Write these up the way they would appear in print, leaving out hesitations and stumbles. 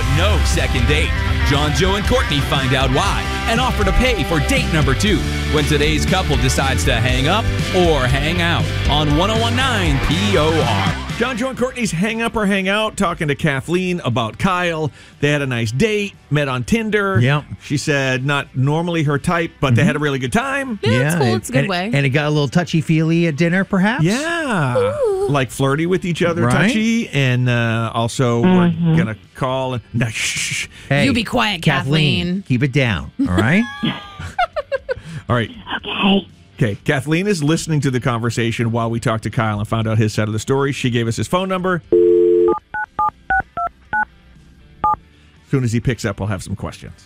but no second date. John, Joe, and Courtney find out why and offer to pay for date number 2 when today's couple decides to hang up or hang out on 101.9 POR. John, Joe, and Courtney's Hang Up or Hang Out, talking to Kathleen about Kyle. They had a nice date, met on Tinder. Yep. She said not normally her type, but they had a really good time. Yeah, it's cool. It's a good way. And it got a little touchy-feely at dinner, perhaps? Yeah. Ooh. Like flirty with each other, Right. touchy. And also we're going to call. No, shh. Hey, You be quiet, Kathleen. Keep it down, all right? All right. Okay, Kathleen is listening to the conversation while we talk to Kyle and found out his side of the story. She gave us his phone number. As soon as he picks up, we'll have some questions.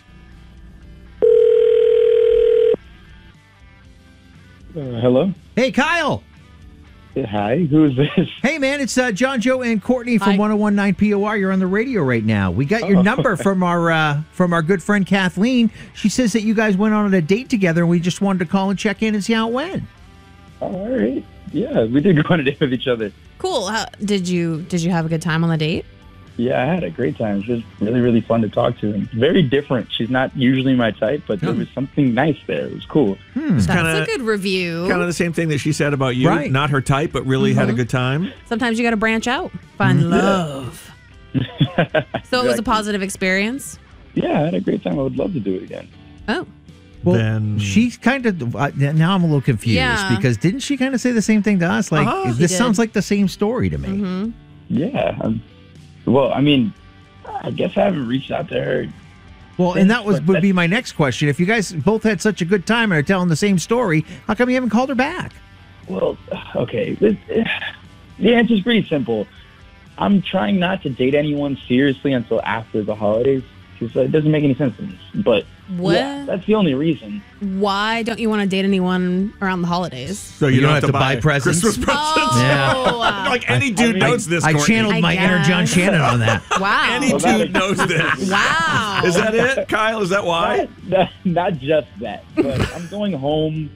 Hello? Hey, Kyle. Hi, who is this? Hey, man, it's John, Joe, and Courtney from Hi. 101.9 POR. You're on the radio right now. We got your number from our good friend Kathleen. She says that you guys went on a date together, and we just wanted to call and check in and see how it went. All right. Yeah, we did go on a date with each other. Cool. Did you have a good time on the date? Yeah, I had a great time. She was really, really fun to talk to and very different. She's not usually my type, but there was something nice there. It was cool. That's kinda- a good review. Kind of the same thing that she said about you. Right. Not her type, but really had a good time. Sometimes you got to branch out, find love. So it was a positive experience. Yeah, I had a great time. I would love to do it again. Oh, Well, Then- she's kind of now I'm a little confused Yeah. because didn't she kind of say the same thing to us? Like She this did. sounds like the same story to me. Yeah. Well, I mean, I guess I haven't reached out to her. Well, and that would be my next question. If you guys both had such a good time and are telling the same story, how come you haven't called her back? Well, okay. The answer's pretty simple. I'm trying not to date anyone seriously until after the holidays because it doesn't make any sense to me. But What? yeah, that's the only reason. Why don't you want to date anyone around the holidays? So You don't have to buy presents? Christmas presents. Oh, Like any dude knows this. I Courtney. channeled I my inner John guess. Shannon on that. wow. Any dude knows this. Wow. Is that it, Kyle? Is that why? Not just that, but I'm going home.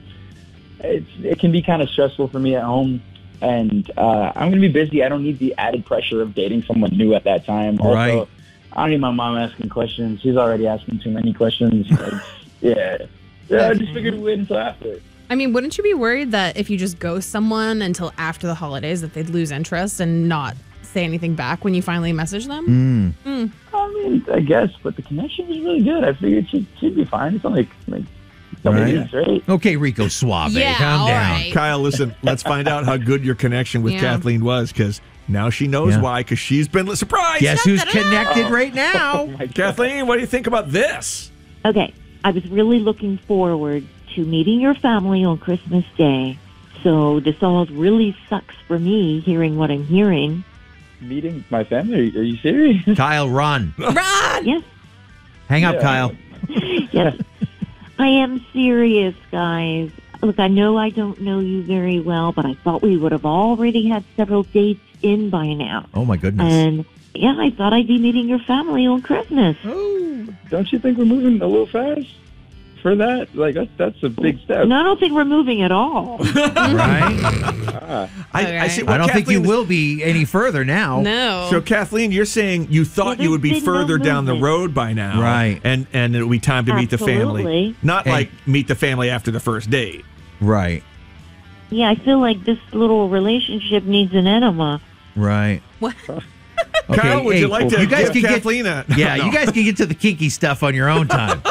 It can be kind of stressful for me at home, and I'm going to be busy. I don't need the added pressure of dating someone new at that time. Right. Also, I don't need my mom asking questions. She's already asking too many questions. Yeah, I just figured we'd wait until after. I mean, wouldn't you be worried that if you just ghost someone until after the holidays that they'd lose interest and not say anything back when you finally message them? I mean, I guess, but the connection was really good. I figured she'd be fine. It's only like couple Right. weeks, right? Okay, Rico Suave, Yeah, calm all down. right. Kyle, listen, let's find out how good your connection with Yeah. Kathleen was, because now she knows Yeah. why, because she's been surprised. Guess who's connected right now? My God. Kathleen, what do you think about this? Okay, I was really looking forward to meeting your family on Christmas Day. So this all really sucks for me, hearing what I'm hearing. Meeting my family? Are you serious? Kyle, run. Run! Yes, Hang up, Yeah. Kyle. yes. I am serious, guys. Look, I know I don't know you very well, but I thought we would have already had several dates in by now. Oh, my goodness. And yeah, I thought I'd be meeting your family on Christmas. Don't you think we're moving a little fast for that? Like, that's a big step. And I don't think we're moving at all. Right? I see. I don't think you Kathleen- will be any further now. No. So, Kathleen, you're saying you thought Well, you would be there's been no further down the movement. road by now. Right. And it would be time to meet the family. Absolutely. Not Hey. like meet the family after the first date. Right. Yeah, I feel like this little relationship needs an enema. Right. What? Okay, Kyle, would hey, you like to you guys give can Kathleen a... Yeah, No. you guys can get to the kinky stuff on your own time.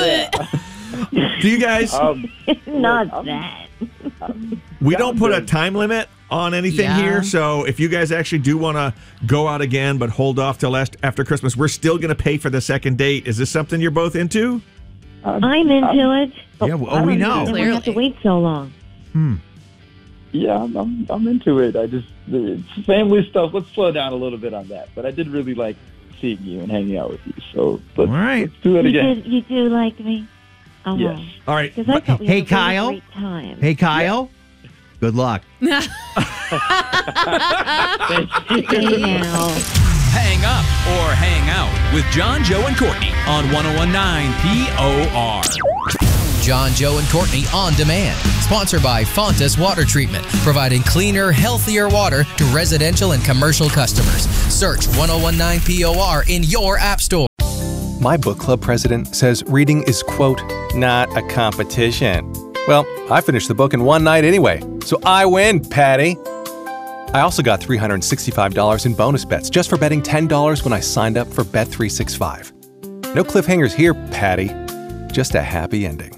Do you guys... Not that. we don't put a time limit on anything Yeah. here, so if you guys actually do want to go out again but hold off till after Christmas, we're still going to pay for the second date. Is this something you're both into? I'm into it. Yeah, well, we know. And we have to wait so long. Yeah, I'm into it. It's family stuff. Let's slow down a little bit on that. But I did really like seeing you and hanging out with you. So let's, All right. let's do it again. You do like me? Oh, Yes. All right. because I thought we Hey, had a really Kyle? great time. Hey, Kyle. Good luck. Hey, now. Hang up or hang out with John, Joe, and Courtney on 101.9 POR. John, Joe, and Courtney On Demand. Sponsored by Fontas Water Treatment, providing cleaner, healthier water to residential and commercial customers. Search 1019 POR in your app store. My book club president says reading is, quote, not a competition. Well, I finished the book in one night anyway, so I win, Patty. I also got $365 in bonus bets just for betting $10 when I signed up for Bet365. No cliffhangers here, Patty. Just a happy ending.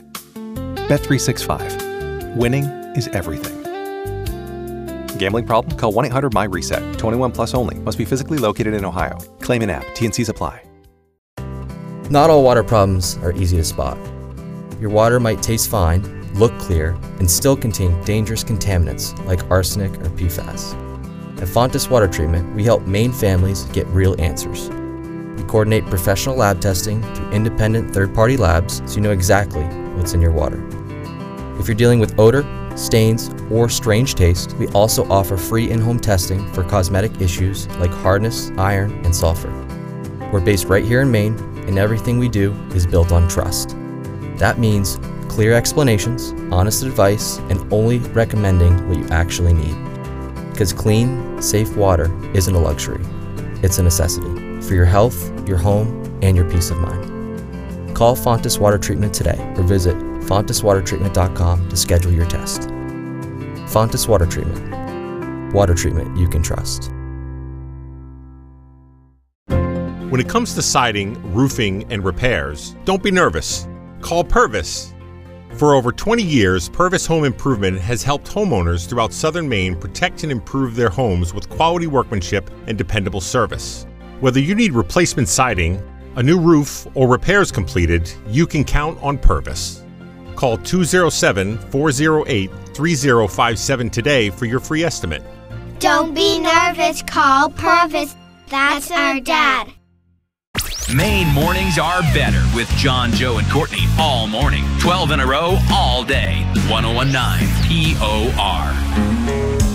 Bet365. Winning is everything. Gambling problem? Call 1-800-MY-RESET. 21 plus only. Must be physically located in Ohio. Claim in app. T&Cs apply. Not all water problems are easy to spot. Your water might taste fine, look clear, and still contain dangerous contaminants like arsenic or PFAS. At Fontas Water Treatment, we help Maine families get real answers. We coordinate professional lab testing through independent third-party labs so you know exactly what's in your water. If you're dealing with odor, stains, or strange taste, we also offer free in-home testing for cosmetic issues like hardness, iron, and sulfur. We're based right here in Maine, and everything we do is built on trust. That means clear explanations, honest advice, and only recommending what you actually need. Because clean, safe water isn't a luxury. It's a necessity for your health, your home, and your peace of mind. Call Fontas Water Treatment today or visit fontaswatertreatment.com to schedule your test. Fontas Water Treatment. Water treatment you can trust. When it comes to siding, roofing, and repairs, don't be nervous. Call Purvis. For over 20 years, Purvis Home Improvement has helped homeowners throughout southern Maine protect and improve their homes with quality workmanship and dependable service. Whether you need replacement siding, a new roof, or repairs completed, you can count on Purvis. Call 207-408-3057 today for your free estimate. Don't be nervous, call Purvis. That's our dad. Maine mornings are better with John, Joe, and Courtney all morning. 12 in a row, all day. 1019 POR.